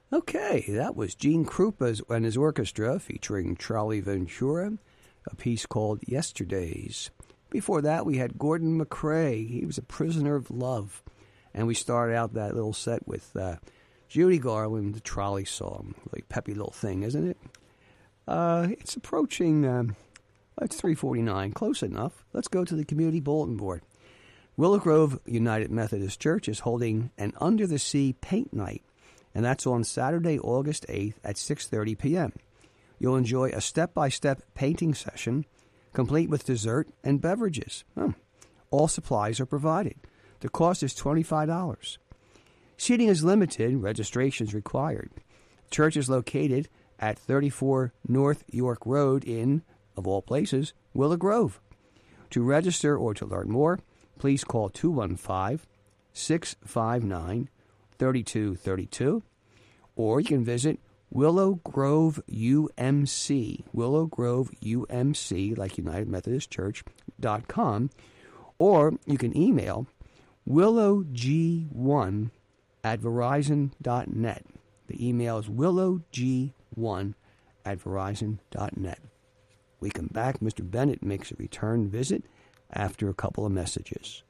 Okay, that was Gene Krupa and his orchestra featuring Charlie Ventura, a piece called Yesterdays. Before that, we had Gordon McRae. He was a prisoner of love. And we started out that little set with Judy Garland, the Trolley Song. Really peppy little thing, isn't it? It's approaching, it's 3:49, close enough. Let's go to the Community Bulletin Board. Willow Grove United Methodist Church is holding an Under the Sea Paint Night, and that's on Saturday, August 8th at 6:30 p.m. You'll enjoy a step-by-step painting session, complete with dessert and beverages. All supplies are provided. The cost is $25. Seating is limited. Registration is required. The church is located at 34 North York Road in, of all places, Willow Grove. To register or to learn more, please call 215-659-3232, or you can visit Willow Grove UMC, Willow Grove UMC, like United Methodist Church.com, or you can email willowg1@verizon.net. The email is willowg1@verizon.net. We come back. Mr. Bennett makes a return visit after a couple of messages.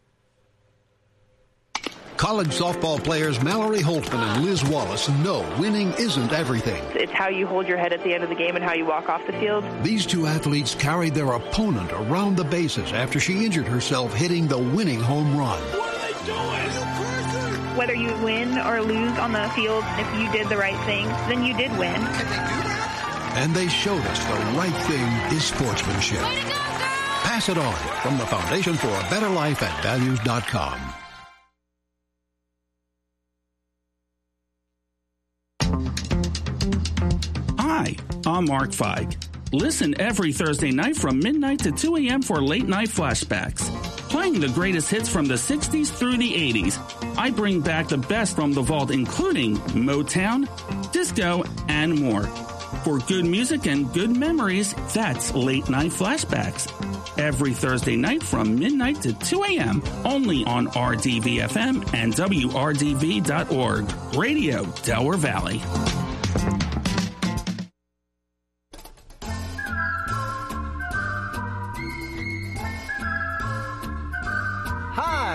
College softball players Mallory Holtzman and Liz Wallace know winning isn't everything. It's how you hold your head at the end of the game and how you walk off the field. These two athletes carried their opponent around the bases after she injured herself hitting the winning home run. What are they doing? Whether you win or lose on the field, if you did the right thing, then you did win. Can they do that? And they showed us the right thing is sportsmanship. Way to go, girl! Pass it on from the Foundation for a Better Life at Values.com. Hi, I'm Mark Feig. Listen every Thursday night from midnight to 2 a.m. for Late Night Flashbacks. Playing the greatest hits from the 60s through the 80s, I bring back the best from the vault, including Motown, disco, and more. For good music and good memories, that's Late Night Flashbacks. Every Thursday night from midnight to 2 a.m. only on RDV-FM and WRDV.org. Radio Delaware Valley.